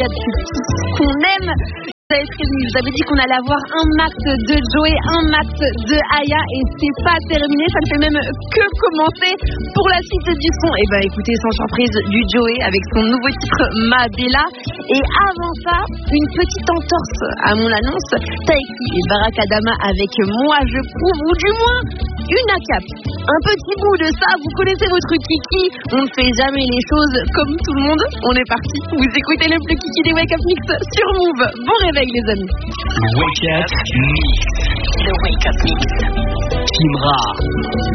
saga de qu'on aime. Vous avez dit qu'on allait avoir un max de Joey, un max de Aya et c'est pas terminé, ça ne fait même que commencer pour la suite du son. Et ben écoutez, sans surprise, du Joey avec son nouveau titre Ma Bella. Et avant ça, une petite entorse à mon annonce, Taiki et Barack Adama avec Moi Je Prouve, ou du moins une ACAP. Un petit bout de ça, vous connaissez votre kiki, on ne fait jamais les choses comme tout le monde. On est parti, vous écoutez le plus kiki des Wake Up Mix sur Move. Bon réveil les amis. Wake Up Mix. Le Wake Up Mix. Kimra.